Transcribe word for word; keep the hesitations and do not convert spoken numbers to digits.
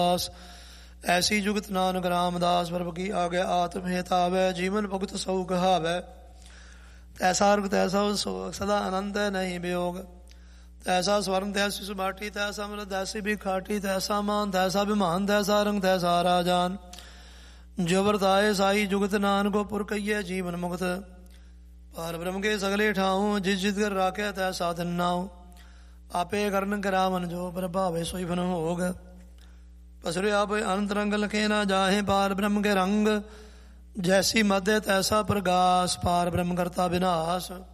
ऐसी जुगत नानक रामदास प्रभु की आगे आत्म हेतावै जीवन भुगत सौ कहावै। तैसा अर्घ तैसा सदा अनंत है नहीं वियोग। तैसा स्वर्ण तैसी सुबाटी तैसा मृत तैसी भी खाटी तैसा मान तैसा विमान तैसा रंग तैसा राजान। जो वर्ताए साई जुगत नानको पुर कहिए जीवन मुक्त। पार ब्रह्म के सगले ठाऊं जिस जित कर राखे तैसा धन्नाऊं। आपे कर्ण करावन जो प्रभावे सोई फन होग। पसरे आप अनंत रंग लखे ना जाहे पार ब्रह्म के रंग। जैसी मध्य तैसा प्रकाश पार ब्रह्म करता विनाश।